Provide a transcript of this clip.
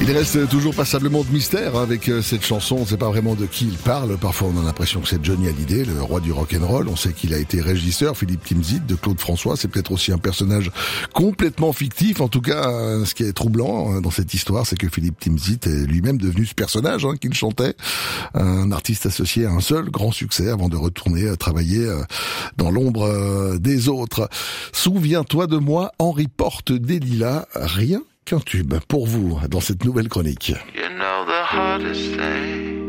Il reste toujours passablement de mystère avec cette chanson. On ne sait pas vraiment de qui il parle. Parfois, on a l'impression que c'est Johnny Hallyday, le roi du rock'n'roll. On sait qu'il a été régisseur. Philippe Timsit de Claude François, c'est peut-être aussi un personnage complètement fictif. En tout cas, ce qui est troublant dans cette histoire, c'est que Philippe Timsit est lui-même devenu ce personnage qu'il chantait. Un artiste associé à un seul grand succès avant de retourner travailler dans l'ombre des autres. Souviens-toi de moi, Henri Porte des Lilas. Rien qu'un tube pour vous dans cette nouvelle chronique. You know the hardest thing